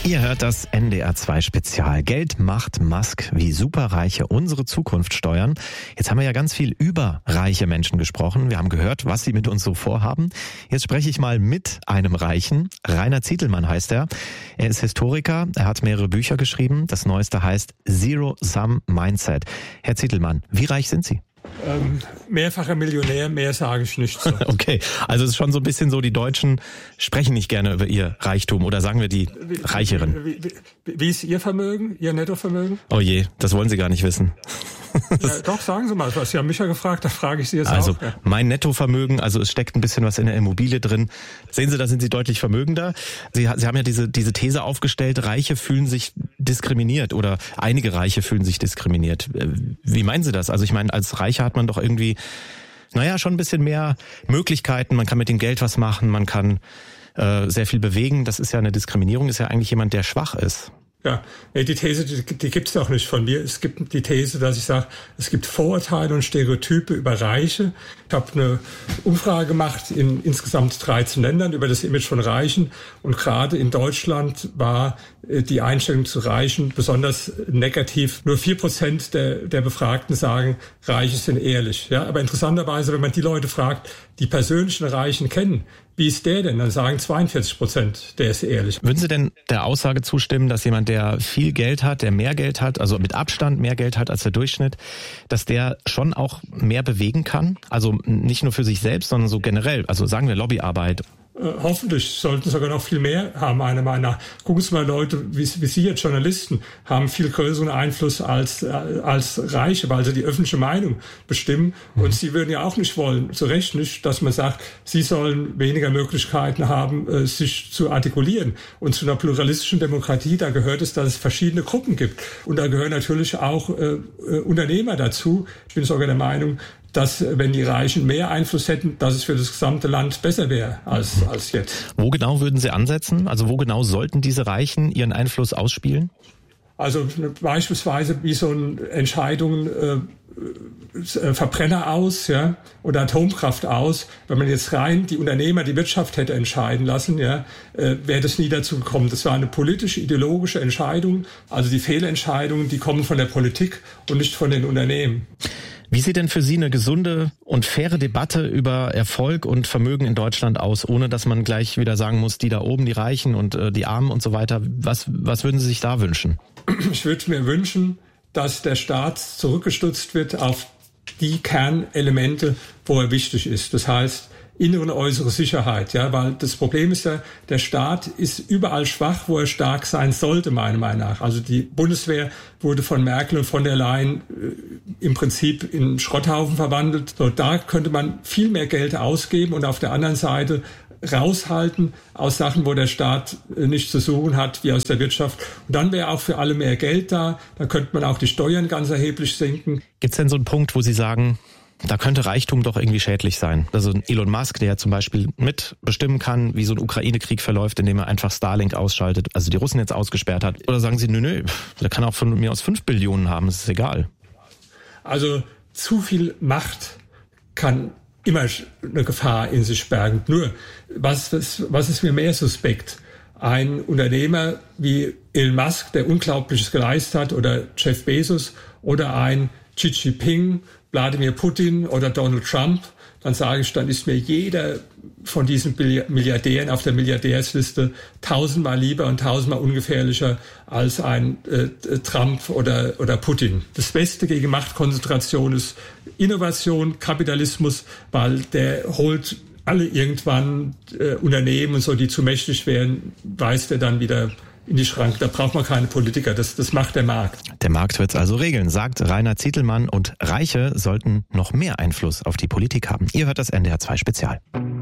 Ihr hört das NDR 2 Spezial. Geld macht Musk, wie Superreiche unsere Zukunft steuern. Jetzt haben wir ja ganz viel über reiche Menschen gesprochen. Wir haben gehört, was sie mit uns so vorhaben. Jetzt spreche ich mal mit einem Reichen. Rainer Zietelmann heißt er. Er ist Historiker. Er hat mehrere Bücher geschrieben. Das neueste heißt Zero-Sum Mindset. Herr Zietelmann, wie reich sind Sie? Mehrfacher Millionär, mehr sage ich nicht so. Okay, also es ist schon so ein bisschen so, die Deutschen sprechen nicht gerne über ihr Reichtum oder sagen wir die Reicheren. Wie ist Ihr Vermögen, Ihr Nettovermögen? Oh je, das wollen Sie gar nicht wissen. Ja, doch, sagen Sie mal was. Sie haben mich ja gefragt, da frage ich Sie jetzt also, auch. Ja. Mein Nettovermögen, also es steckt ein bisschen was in der Immobilie drin. Sehen Sie, da sind Sie deutlich vermögender. Sie haben ja diese These aufgestellt, Reiche fühlen sich diskriminiert oder einige Reiche fühlen sich diskriminiert. Wie meinen Sie das? Also ich meine, als Reicher hat man doch irgendwie, schon ein bisschen mehr Möglichkeiten. Man kann mit dem Geld was machen, man kann sehr viel bewegen. Das ist ja eine Diskriminierung, das ist ja eigentlich jemand, der schwach ist. Ja, die These, die gibt's auch nicht von mir. Es gibt die These, dass ich sage, es gibt Vorurteile und Stereotype über Reiche. Ich habe eine Umfrage gemacht in insgesamt 13 Ländern über das Image von Reichen. Und gerade in Deutschland war die Einstellung zu Reichen besonders negativ. Nur 4% der Befragten sagen, Reiche sind ehrlich. Ja, aber interessanterweise, wenn man die Leute fragt, die persönlichen Reichen kennen, wie ist der denn? Dann sagen 42%, der ist ehrlich. Würden Sie denn der Aussage zustimmen, dass jemand, der viel Geld hat, der mehr Geld hat, also mit Abstand mehr Geld hat als der Durchschnitt, dass der schon auch mehr bewegen kann? Also nicht nur für sich selbst, sondern so generell, also sagen wir Lobbyarbeit. Hoffentlich sollten sogar noch viel mehr haben, meiner Meinung nach. Gucken Sie mal, Leute, wie Sie jetzt, Journalisten, haben viel größeren Einfluss als Reiche, weil sie die öffentliche Meinung bestimmen. Und Sie würden ja auch nicht wollen, zu Recht nicht, dass man sagt, Sie sollen weniger Möglichkeiten haben, sich zu artikulieren. Und zu einer pluralistischen Demokratie, da gehört es, dass es verschiedene Gruppen gibt. Und da gehören natürlich auch Unternehmer dazu. Ich bin sogar der Meinung, dass, wenn die Reichen mehr Einfluss hätten, dass es für das gesamte Land besser wäre als jetzt. Wo genau würden Sie ansetzen? Also wo genau sollten diese Reichen ihren Einfluss ausspielen? Also beispielsweise wie so Entscheidungen Verbrenner aus, ja, oder Atomkraft aus. Wenn man jetzt rein die Unternehmer, die Wirtschaft hätte entscheiden lassen, ja, wäre das nie dazu gekommen. Das war eine politische, ideologische Entscheidung. Also die Fehlentscheidungen, die kommen von der Politik und nicht von den Unternehmen. Wie sieht denn für Sie eine gesunde und faire Debatte über Erfolg und Vermögen in Deutschland aus, ohne dass man gleich wieder sagen muss, die da oben, die Reichen und die Armen und so weiter? Was würden Sie sich da wünschen? Ich würde mir wünschen, dass der Staat zurückgestützt wird auf die Kernelemente, wo er wichtig ist. Das heißt, innere und äußere Sicherheit, ja, weil das Problem ist ja, der Staat ist überall schwach, wo er stark sein sollte, meiner Meinung nach. Also die Bundeswehr wurde von Merkel und von der Leyen im Prinzip in Schrotthaufen verwandelt. So, da könnte man viel mehr Geld ausgeben und auf der anderen Seite raushalten aus Sachen, wo der Staat nichts zu suchen hat, wie aus der Wirtschaft. Und dann wäre auch für alle mehr Geld da. Da könnte man auch die Steuern ganz erheblich senken. Gibt es denn so einen Punkt, wo Sie sagen, da könnte Reichtum doch irgendwie schädlich sein? Also Elon Musk, der ja zum Beispiel mitbestimmen kann, wie so ein Ukraine-Krieg verläuft, indem er einfach Starlink ausschaltet, also die Russen jetzt ausgesperrt hat. Oder sagen Sie, nö, der kann auch von mir aus 5 Billionen haben, das ist egal. Also zu viel Macht kann immer eine Gefahr in sich bergen. Nur, was ist mir mehr suspekt? Ein Unternehmer wie Elon Musk, der Unglaubliches geleistet hat, oder Jeff Bezos, oder ein Xi Jinping, Wladimir Putin oder Donald Trump, dann sage ich, dann ist mir jeder von diesen Milliardären auf der Milliardärsliste 1000-mal lieber und 1000-mal ungefährlicher als ein Trump oder Putin. Das Beste gegen Machtkonzentration ist Innovation, Kapitalismus, weil der holt alle irgendwann Unternehmen und so, die zu mächtig wären, weist er dann wieder in die Schranke. Da braucht man keine Politiker. Das macht der Markt. Der Markt wird's also regeln, sagt Rainer Zietelmann. Und Reiche sollten noch mehr Einfluss auf die Politik haben. Ihr hört das NDR 2 Spezial.